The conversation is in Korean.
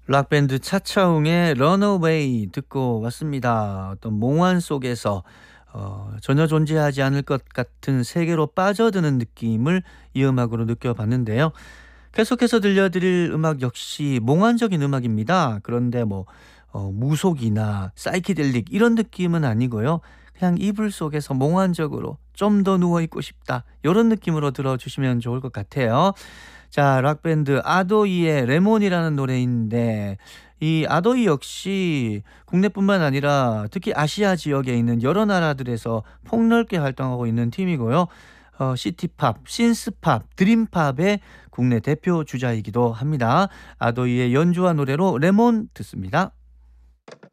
락밴드 차차웅의 런어웨이 듣고 왔습니다. 어떤 몽환 속에서 전혀 존재하지 않을 것 같은 세계로 빠져드는 느낌을 이 음악으로 느껴봤는데요. 계속해서 들려드릴 음악 역시 몽환적인 음악입니다. 그런데 뭐 무속이나 사이키델릭 이런 느낌은 아니고요. 그냥 이불 속에서 몽환적으로 좀 더 누워있고 싶다 이런 느낌으로 들어주시면 좋을 것 같아요. 자, 락밴드 아도이의 레몬이라는 노래인데 이 아도이 역시 국내뿐만 아니라 특히 아시아 지역에 있는 여러 나라들에서 폭넓게 활동하고 있는 팀이고요. 시티팝, 신스팝, 드림팝의 국내 대표 주자이기도 합니다. 아도이의 연주와 노래로 레몬 듣습니다.